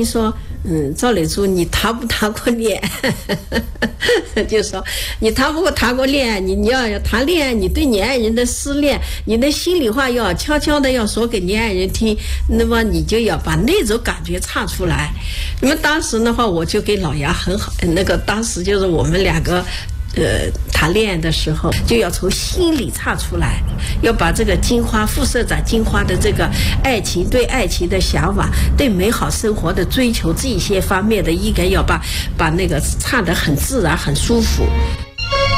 你说，赵磊珠，你谈不谈过恋爱？就说你谈过恋爱，你要谈恋爱，你对你爱人的失恋，你的心里话要悄悄的要说给你爱人听，那么你就要把那种感觉唱出来。那么当时的话，我就给老杨很好，当时就是我们两个。谈恋爱的时候就要从心里唱出来，要把这个金花副社长金花的这个爱情对爱情的想法，对美好生活的追求这些方面的，应该要把那个唱得很自然很舒服。